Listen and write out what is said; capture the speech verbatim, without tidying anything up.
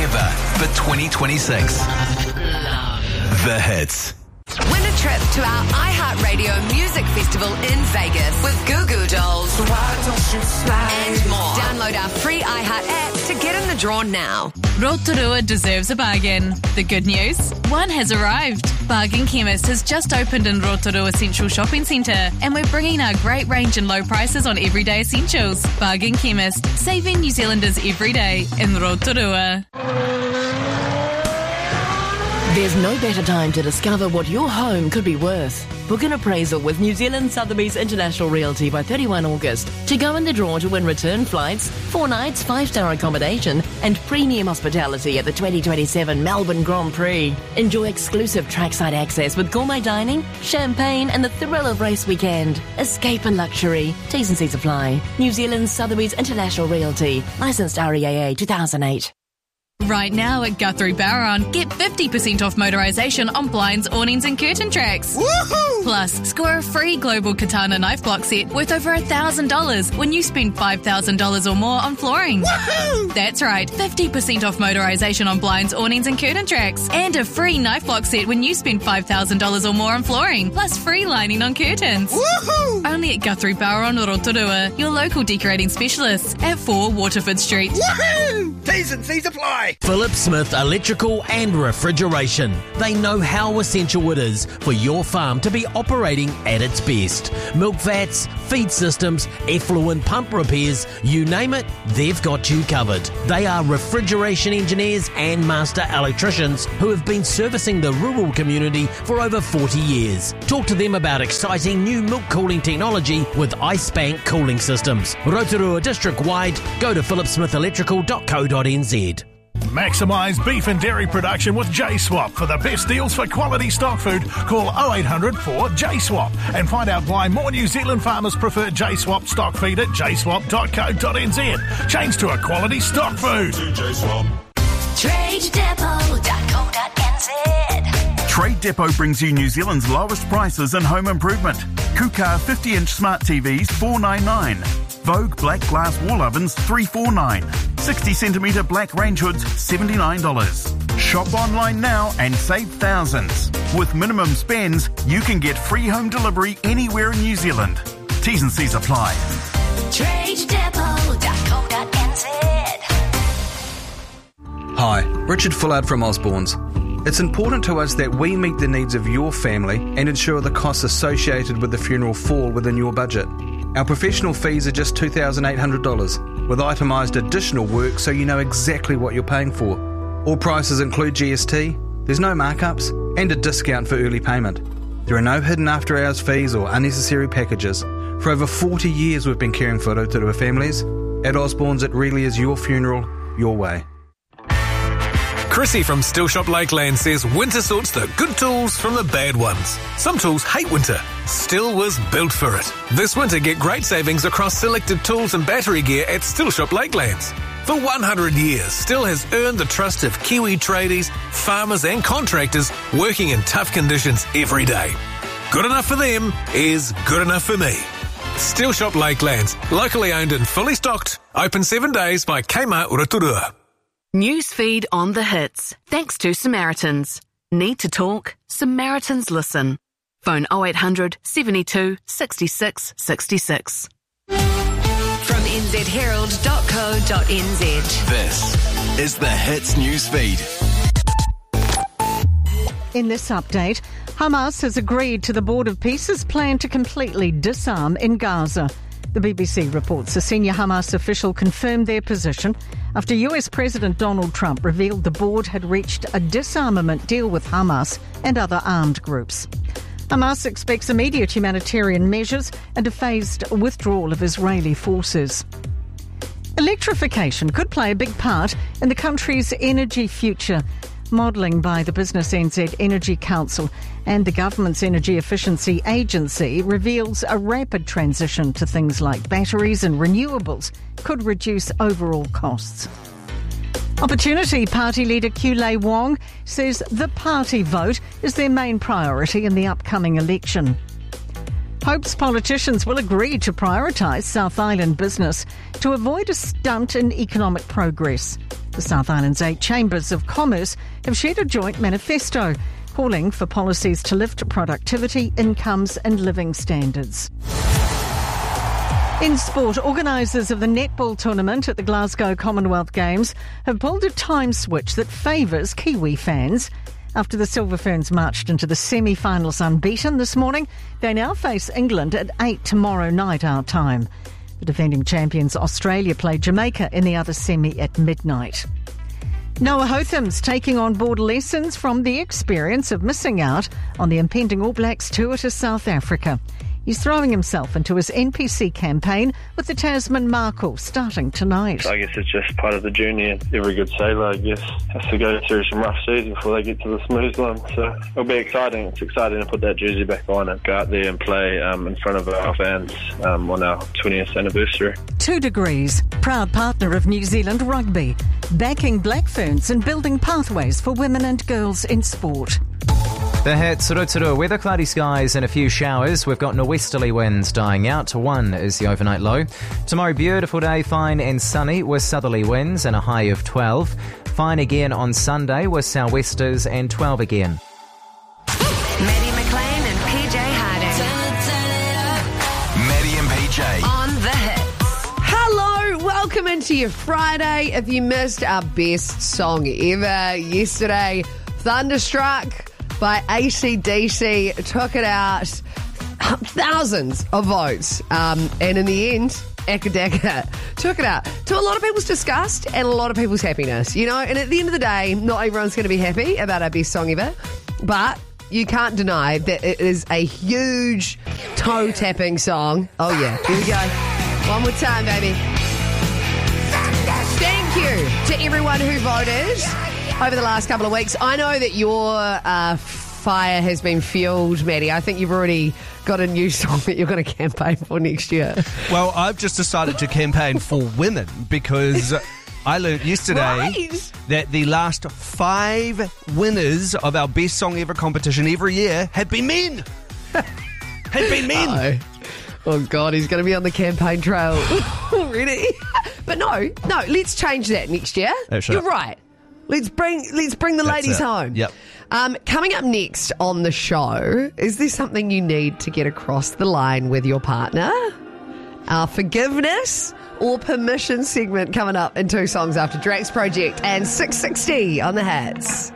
ever for twenty twenty-six. The Hits. Win a trip to our iHeartRadio Music Festival in Vegas with Goo Goo Dolls and more. Download our free iHeart app to get in the draw now. Rotorua deserves a bargain. The good news? One has arrived. Bargain Chemist has just opened in Rotorua Central Shopping Centre, and we're bringing our great range and low prices on everyday essentials. Bargain Chemist, saving New Zealanders every day in Rotorua. There's no better time to discover what your home could be worth. Book an appraisal with New Zealand Sotheby's International Realty by thirty-first of August to go in the draw to win return flights, four nights, five-star accommodation and premium hospitality at the twenty twenty-seven Melbourne Grand Prix. Enjoy exclusive trackside access with gourmet dining, champagne and the thrill of race weekend. Escape in luxury. T's and C's apply. New Zealand Sotheby's International Realty. Licensed R E A A two thousand eight. Right now at Guthrie Barron, get fifty percent off motorisation on blinds, awnings and curtain tracks. Woohoo! Plus, score a free Global Katana knife block set worth over one thousand dollars when you spend five thousand dollars or more on flooring. Woohoo! That's right, fifty percent off motorisation on blinds, awnings and curtain tracks. And a free knife block set when you spend five thousand dollars or more on flooring. Plus free lining on curtains. Woohoo! Only at Guthrie Barron, Rotorua, your local decorating specialists at four Waterford Street. Woohoo! T's and C's apply. Philip Smith Electrical and Refrigeration. They know how essential it is for your farm to be operating at its best. Milk vats, feed systems, effluent pump repairs, you name it, they've got you covered. They are refrigeration engineers and master electricians who have been servicing the rural community for over forty years. Talk to them about exciting new milk cooling technology with Ice Bank cooling systems. Rotorua district-wide, go to philip smith electrical dot co dot n z. Maximise beef and dairy production with J Swap. For the best deals for quality stock food, call oh eight hundred four J swap and find out why more New Zealand farmers prefer J Swap stock feed at j swap dot co dot n z. Change to a quality stock food. trade depot dot co dot n z. Trade Depot brings you New Zealand's lowest prices in home improvement. Kukar fifty inch smart T Vs four ninety-nine. Vogue black glass wall ovens three forty-nine. sixty centimetre black range hoods seventy-nine dollars. Shop online now and save thousands. With minimum spends, you can get free home delivery anywhere in New Zealand. T's and C's apply. trade depot dot co dot n z. Hi, Richard Fullard from Osborne's. It's important to us that we meet the needs of your family and ensure the costs associated with the funeral fall within your budget. Our professional fees are just two thousand eight hundred dollars, with itemised additional work so you know exactly what you're paying for. All prices include G S T, there's no markups, and a discount for early payment. There are no hidden after-hours fees or unnecessary packages. For over forty years we've been caring for Rotorua families. At Osborne's, it really is your funeral, your way. Chrissy from Stillshop Lakeland says winter sorts the good tools from the bad ones. Some tools hate winter. Still was built for it. This winter, get great savings across selected tools and battery gear at Stillshop Lakelands. For one hundred years, Still has earned the trust of Kiwi tradies, farmers and contractors working in tough conditions every day. Good enough for them is good enough for me. Stillshop Lakelands, locally owned and fully stocked. Open seven days by Kmart Rotorua. Newsfeed on the hits. Thanks to Samaritans. Need to talk? Samaritans listen. Phone oh eight hundred seventy-two sixty-six sixty-six. From n z herald dot co dot n z. This is the Hits Newsfeed. In this update, Hamas has agreed to the Board of Peace's plan to completely disarm in Gaza. The B B C reports a senior Hamas official confirmed their position after U S President Donald Trump revealed the board had reached a disarmament deal with Hamas and other armed groups. Hamas expects immediate humanitarian measures and a phased withdrawal of Israeli forces. Electrification could play a big part in the country's energy future. Modelling by the Business N Z Energy Council and the government's Energy Efficiency Agency reveals a rapid transition to things like batteries and renewables could reduce overall costs. Opportunity Party leader Kulei Wong says the party vote is their main priority in the upcoming election. Hopes politicians will agree to prioritise South Island business to avoid a stunt in economic progress. The South Island's eight chambers of commerce have shared a joint manifesto calling for policies to lift productivity, incomes and living standards. In sport, organisers of the netball tournament at the Glasgow Commonwealth Games have pulled a time switch that favours Kiwi fans. After the Silver Ferns marched into the semi-finals unbeaten this morning, they now face England at eight tomorrow night our time. The defending champions Australia play Jamaica in the other semi at midnight. Noah Hotham's taking on board lessons from the experience of missing out on the impending All Blacks tour to South Africa. He's throwing himself into his N P C campaign with the Tasman Markle starting tonight. I guess it's just part of the journey, and every good sailor, I guess, has to go through some rough seas before they get to the smooth one. So it'll be exciting. It's exciting to put that jersey back on and go out there and play um, in front of our fans um, on our twentieth anniversary. Two Degrees, proud partner of New Zealand Rugby, backing Black Ferns and building pathways for women and girls in sport. The hits, Ruturu, weather, cloudy skies and a few showers. We've got norwesterly winds dying out. One is the overnight low. Tomorrow, beautiful day, fine and sunny with southerly winds and a high of twelve. Fine again on Sunday with sou'westers and twelve again. Maddie McLean and P J Harding. Maddie and P J. On the hits. Hello, welcome into your Friday. If you missed our best song ever yesterday, Thunderstruck by A C D C, took it out thousands of votes. Um, and in the end, Akadaka took it out to a lot of people's disgust and a lot of people's happiness. You know, and at the end of the day, not everyone's going to be happy about our best song ever. But you can't deny that it is a huge toe-tapping song. Oh, yeah. Here we go. One more time, baby. Thank you to everyone who voted over the last couple of weeks. I know that your uh, fire has been fueled, Maddie. I think you've already got a new song that you're going to campaign for next year. Well, I've just decided to campaign for women because I learned yesterday right. that the last five winners of our best song ever competition every year had been men. had been men. Uh-oh. Oh, God, he's going to be on the campaign trail already. But no, no, let's change that next year. Oh, You're up. right. Let's bring let's bring the That's ladies it. home. Yep. Um, coming up next on the show, is there something you need to get across the line with your partner? Our forgiveness or permission segment coming up in two songs after Drax Project and six sixty on the hats.